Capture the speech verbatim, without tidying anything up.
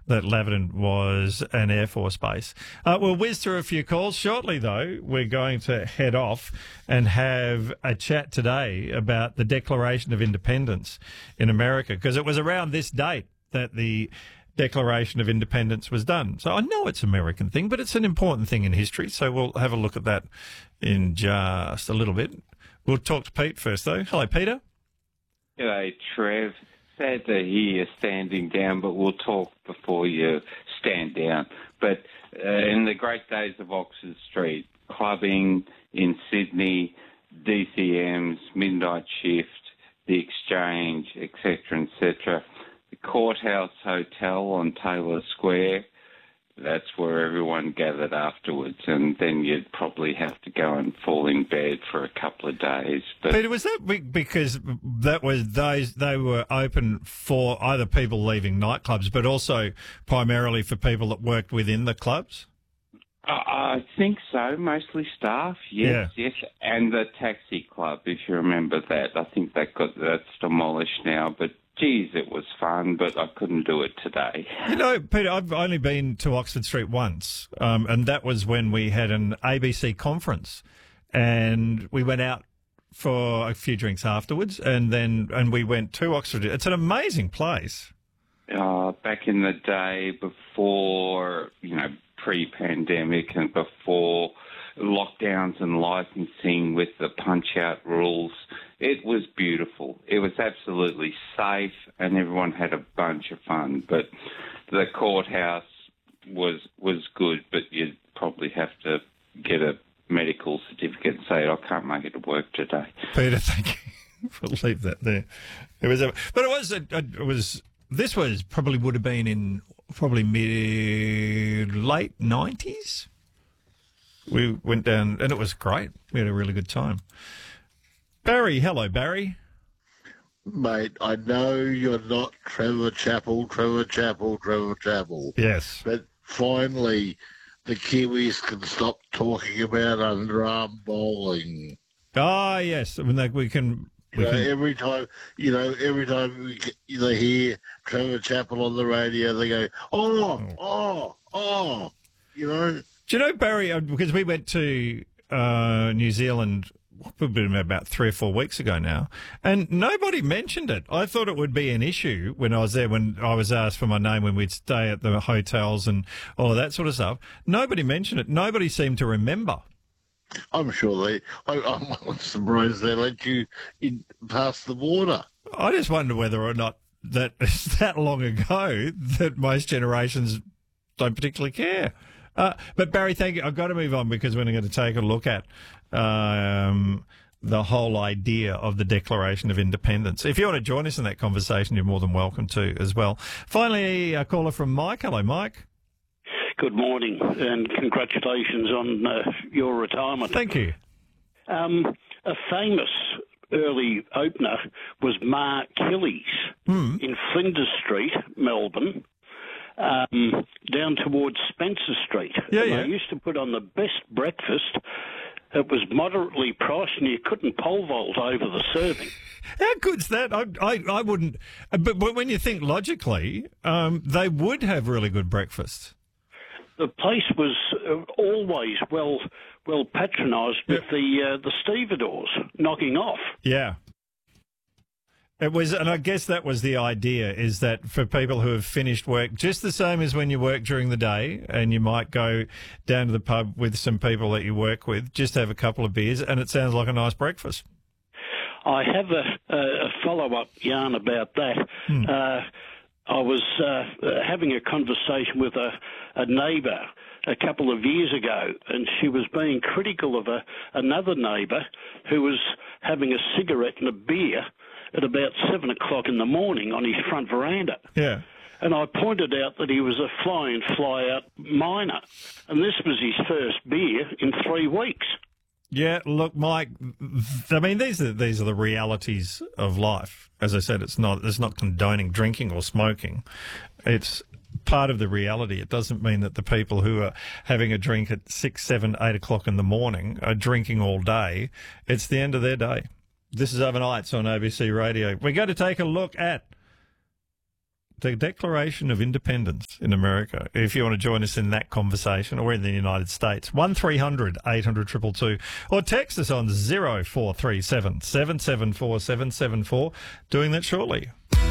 that Laverton was an Air Force base. Uh, we'll whiz through a few calls. Shortly, though, we're going to head off and have a chat today about the Declaration of Independence in America, because it was around this date that the Declaration of Independence was done. So I know it's an American thing, but it's an important thing in history. So we'll have a look at that in just a little bit. We'll talk to Pete first, though. Hello, Peter. G'day, Trev. Sad to hear you standing down, but we'll talk before you stand down. But uh, in the great days of Oxford Street, clubbing in Sydney, D C Ms, Midnight Shift, the Exchange, et cetera, et cetera, the Courthouse Hotel on Taylor Square, that's where everyone gathered afterwards, and then you'd probably have to go and fall in bed for a couple of days. But Peter, was that be- because that was those they were open for either people leaving nightclubs, but also primarily for people that worked within the clubs? I I think so, mostly staff, yes, Yeah. yes, and the taxi club, if you remember that. I think that got that's demolished now, but geez, it was fun, but I couldn't do it today. You know, Peter, I've only been to Oxford Street once, um, and that was when we had an A B C conference, and we went out for a few drinks afterwards, and then and we went to Oxford. It's an amazing place. Uh, back in the day before, you know, pre-pandemic and before lockdowns and licensing with the punch-out rules, it was beautiful. It was absolutely safe and everyone had a bunch of fun. But the courthouse was was good, but you'd probably have to get a medical certificate and say, I can't make it to work today. Peter, thank you. We'll leave that there. It was, a, but it was, a, it was. This was probably would have been in probably mid late nineties. We went down and it was great. We had a really good time. Barry, hello, Barry. Mate, I know you're not Trevor Chappell, Trevor Chappell, Trevor Chappell. Yes. But finally, the Kiwis can stop talking about underarm bowling. Ah, yes. I mean, like we can. We You know, can every time, you know, every time we get, they hear Trevor Chappell on the radio, they go, oh, oh, oh, you know. do you know, Barry, uh, because we went to uh, New Zealand probably about three or four weeks ago now, and nobody mentioned it. I thought it would be an issue when I was there, when I was asked for my name, when we'd stay at the hotels and all of that sort of stuff. Nobody mentioned it. Nobody seemed to remember. I'm sure they, I, I'm surprised they let you in past the border. I just wonder whether or not that it's that long ago that most generations don't particularly care. Uh, but Barry, thank you. I've got to move on because we're going to take a look at um, the whole idea of the Declaration of Independence. If you want to join us in that conversation, you're more than welcome to as well. Finally, a caller from Mike. Hello, Mike. Good morning, and congratulations on uh, your retirement. Thank you. Um, a famous early opener was Mark Kelly's Hmm. in Flinders Street, Melbourne, um, down towards Spencer Street. Yeah, and yeah. They used to put on the best breakfast. It was moderately priced, and you couldn't pole vault over the serving. How good's that? I, I, I wouldn't. But, but when you think logically, um, they would have really good breakfast. The place was uh, always well well patronised with Yep. the uh, the stevedores knocking off. Yeah. It was, and I guess that was the idea, is that for people who have finished work, just the same as when you work during the day and you might go down to the pub with some people that you work with, just have a couple of beers, and it sounds like a nice breakfast. I have a, a follow-up yarn about that. Hmm. Uh, I was uh, having a conversation with a, a neighbour a couple of years ago, and she was being critical of a, another neighbour who was having a cigarette and a beer at about seven o'clock in the morning on his front veranda. Yeah. And I pointed out that he was a fly-in, fly-out miner, and this was his first beer in three weeks. Yeah, look, Mike, I mean, these are these are the realities of life. As I said, it's not it's not condoning drinking or smoking. It's part of the reality. It doesn't mean that the people who are having a drink at six, seven, eight o'clock in the morning are drinking all day. It's the end of their day. This is Overnights on A B C Radio. We're going to take a look at the Declaration of Independence in America, if you want to join us in that conversation, or in the United States. one three hundred eight hundred two two two, or text us on zero four three seven seven seven four seven seven four. Doing that shortly.